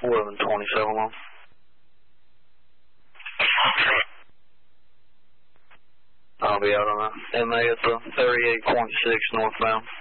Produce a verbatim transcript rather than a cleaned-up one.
eleven twenty-seven one. I'll be out on the M A at the thirty-eight point six northbound.